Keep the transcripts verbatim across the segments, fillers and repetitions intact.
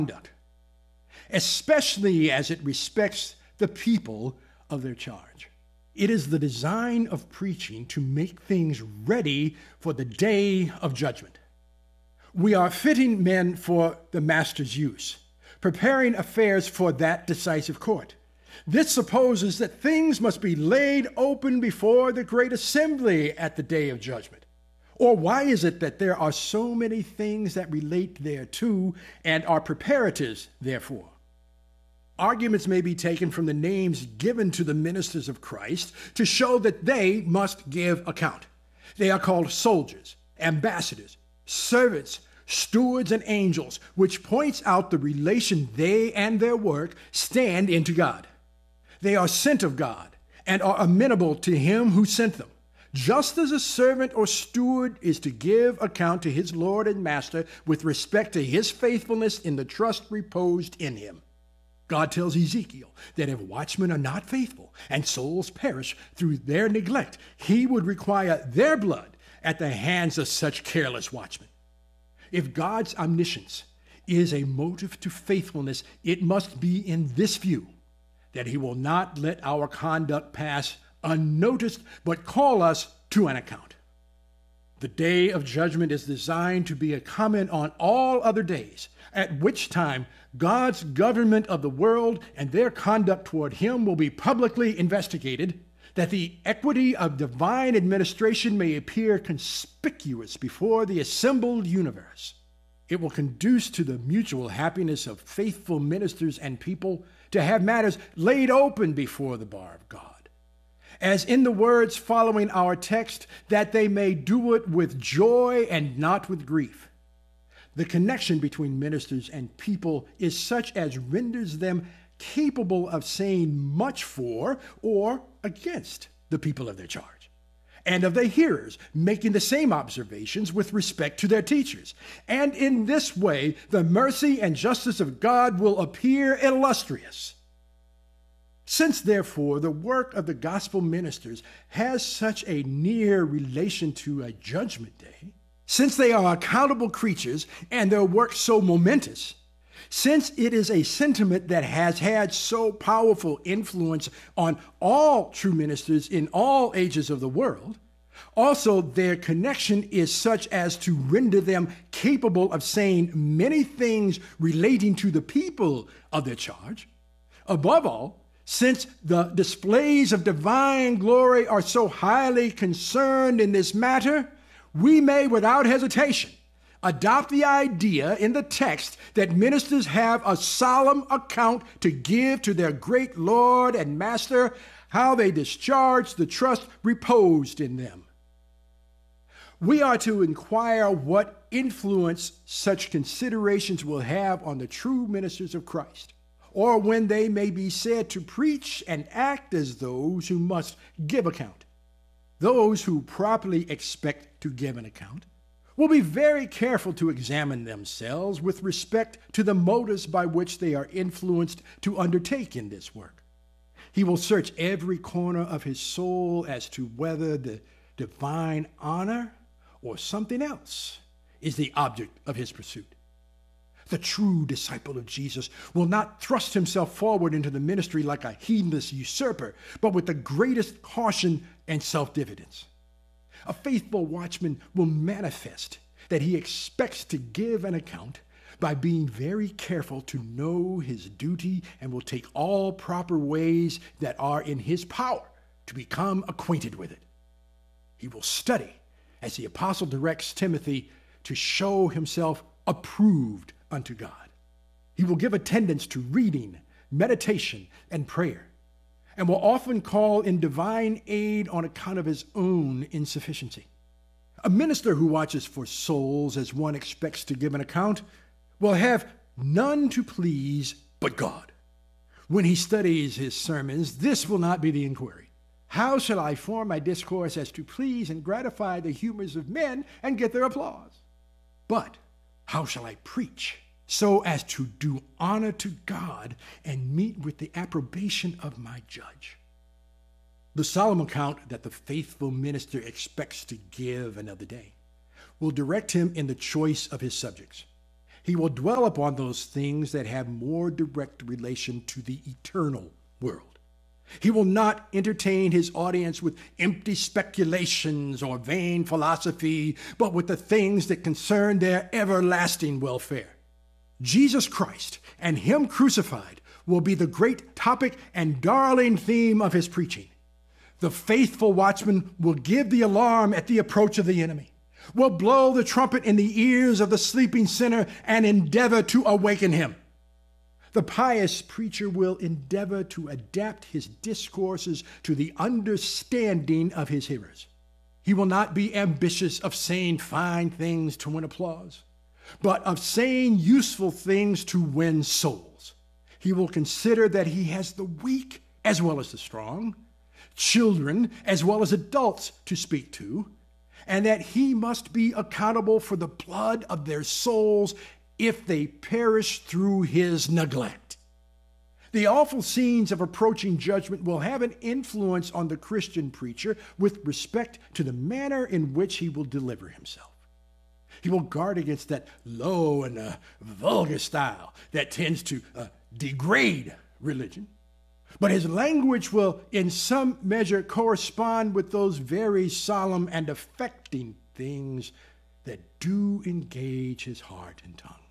conduct, especially as it respects the people of their charge. It is the design of preaching to make things ready for the day of judgment. We are fitting men for the master's use, preparing affairs for that decisive court. This supposes that things must be laid open before the great assembly at the day of judgment. Or why is it that there are so many things that relate thereto and are preparatives therefore? Arguments may be taken from the names given to the ministers of Christ to show that they must give account. They are called soldiers, ambassadors, servants, stewards, and angels, which points out the relation they and their work stand into God. They are sent of God and are amenable to him who sent them, just as a servant or steward is to give account to his Lord and Master with respect to his faithfulness in the trust reposed in him. God tells Ezekiel that if watchmen are not faithful and souls perish through their neglect, he would require their blood at the hands of such careless watchmen. If God's omniscience is a motive to faithfulness, it must be in this view, that he will not let our conduct pass unnoticed, but call us to an account. The day of judgment is designed to be a comment on all other days, at which time God's government of the world and their conduct toward him will be publicly investigated, that the equity of divine administration may appear conspicuous before the assembled universe. It will conduce to the mutual happiness of faithful ministers and people to have matters laid open before the bar of God. As in the words following our text, that they may do it with joy and not with grief. The connection between ministers and people is such as renders them capable of saying much for or against the people of their charge, and of the hearers making the same observations with respect to their teachers. And in this way, the mercy and justice of God will appear illustrious. Since, therefore, the work of the gospel ministers has such a near relation to a judgment day, since they are accountable creatures and their work so momentous, since it is a sentiment that has had so powerful influence on all true ministers in all ages of the world, also their connection is such as to render them capable of saying many things relating to the people of their charge. Above all, since the displays of divine glory are so highly concerned in this matter, we may without hesitation adopt the idea in the text that ministers have a solemn account to give to their great Lord and Master, how they discharge the trust reposed in them. We are to inquire what influence such considerations will have on the true ministers of Christ, or when they may be said to preach and act as those who must give account. Those who properly expect to give an account will be very careful to examine themselves with respect to the motives by which they are influenced to undertake in this work. He will search every corner of his soul as to whether the divine honor or something else is the object of his pursuit. The true disciple of Jesus will not thrust himself forward into the ministry like a heedless usurper, but with the greatest caution and self-diffidence. A faithful watchman will manifest that he expects to give an account by being very careful to know his duty, and will take all proper ways that are in his power to become acquainted with it. He will study, as the apostle directs Timothy, to show himself approved unto God. He will give attendance to reading, meditation, and prayer, and will often call in divine aid on account of his own insufficiency. A minister who watches for souls as one expects to give an account will have none to please but God. When he studies his sermons, this will not be the inquiry. How shall I form my discourse as to please and gratify the humors of men and get their applause? But how shall I preach so as to do honor to God and meet with the approbation of my judge? The solemn account that the faithful minister expects to give another day will direct him in the choice of his subjects. He will dwell upon those things that have more direct relation to the eternal world. He will not entertain his audience with empty speculations or vain philosophy, but with the things that concern their everlasting welfare. Jesus Christ and him crucified will be the great topic and darling theme of his preaching. The faithful watchman will give the alarm at the approach of the enemy, will blow the trumpet in the ears of the sleeping sinner and endeavor to awaken him. The pious preacher will endeavor to adapt his discourses to the understanding of his hearers. He will not be ambitious of saying fine things to win applause, but of saying useful things to win souls. He will consider that he has the weak as well as the strong, children as well as adults to speak to, and that he must be accountable for the blood of their souls if they perish through his neglect. The awful scenes of approaching judgment will have an influence on the Christian preacher with respect to the manner in which he will deliver himself. He will guard against that low and uh, vulgar style that tends to uh, degrade religion. But his language will in some measure correspond with those very solemn and affecting things that do engage his heart and tongue.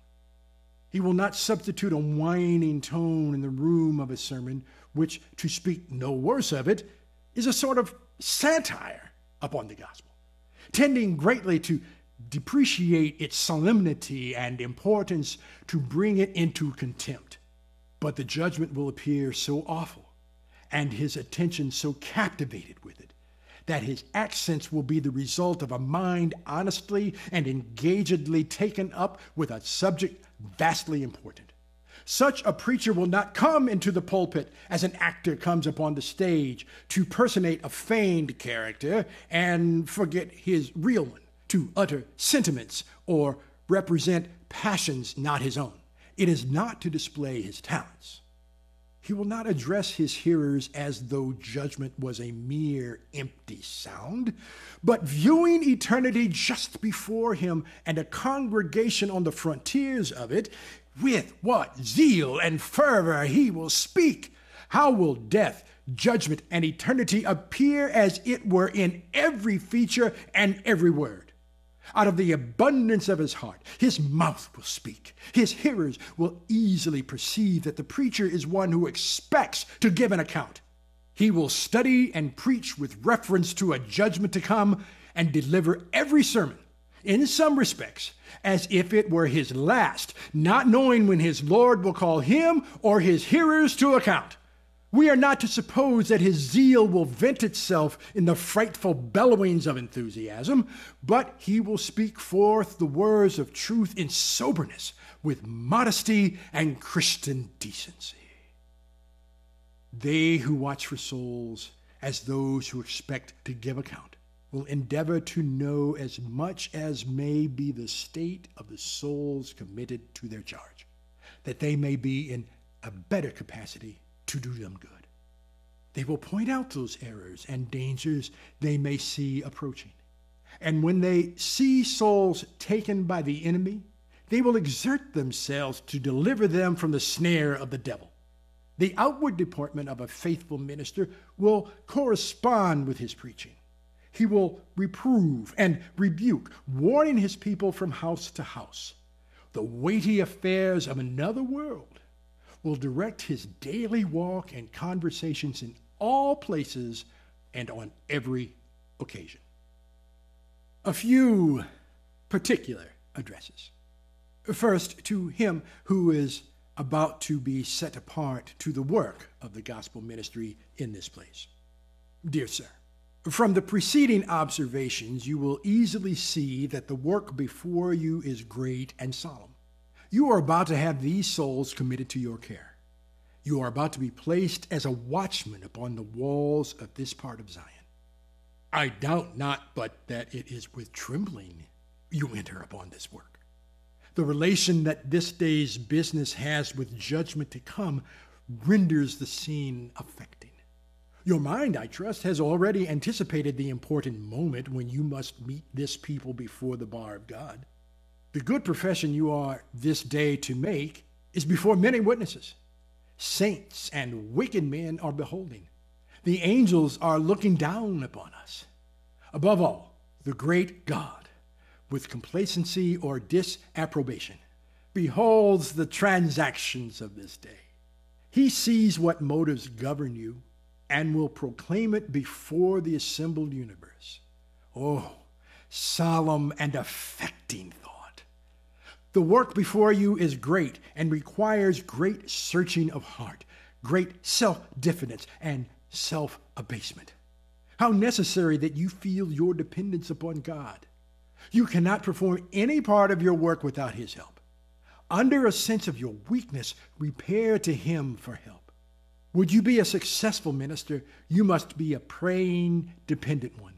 He will not substitute a whining tone in the room of a sermon, which, to speak no worse of it, is a sort of satire upon the gospel, tending greatly to depreciate its solemnity and importance, to bring it into contempt. But the judgment will appear so awful, and his attention so captivated with it, that his accents will be the result of a mind honestly and engagedly taken up with a subject vastly important. Such a preacher will not come into the pulpit as an actor comes upon the stage to personate a feigned character and forget his real one, to utter sentiments or represent passions not his own. It is not to display his talents. He will not address his hearers as though judgment was a mere empty sound, but viewing eternity just before him and a congregation on the frontiers of it, with what zeal and fervor he will speak. How will death, judgment, and eternity appear as it were in every feature and every word. Out of the abundance of his heart, his mouth will speak. His hearers will easily perceive that the preacher is one who expects to give an account. He will study and preach with reference to a judgment to come and deliver every sermon, in some respects, as if it were his last, not knowing when his Lord will call him or his hearers to account. We are not to suppose that his zeal will vent itself in the frightful bellowings of enthusiasm, but he will speak forth the words of truth in soberness, with modesty and Christian decency. They who watch for souls as those who expect to give account will endeavor to know as much as may be the state of the souls committed to their charge, that they may be in a better capacity to do them good. They will point out those errors and dangers they may see approaching. And when they see souls taken by the enemy, they will exert themselves to deliver them from the snare of the devil. The outward deportment of a faithful minister will correspond with his preaching. He will reprove and rebuke, warning his people from house to house. The weighty affairs of another world will direct his daily walk and conversations in all places and on every occasion. A few particular addresses. First, to him who is about to be set apart to the work of the gospel ministry in this place. Dear sir, from the preceding observations, you will easily see that the work before you is great and solemn. You are about to have these souls committed to your care. You are about to be placed as a watchman upon the walls of this part of Zion. I doubt not but that it is with trembling you enter upon this work. The relation that this day's business has with judgment to come renders the scene affecting. Your mind, I trust, has already anticipated the important moment when you must meet this people before the bar of God. The good profession you are this day to make is before many witnesses. Saints and wicked men are beholding. The angels are looking down upon us. Above all, the great God, with complacency or disapprobation, beholds the transactions of this day. He sees what motives govern you and will proclaim it before the assembled universe. Oh, solemn and affecting thought. The work before you is great and requires great searching of heart, great self-diffidence, and self-abasement. How necessary that you feel your dependence upon God. You cannot perform any part of your work without his help. Under a sense of your weakness, repair to him for help. Would you be a successful minister, you must be a praying, dependent one.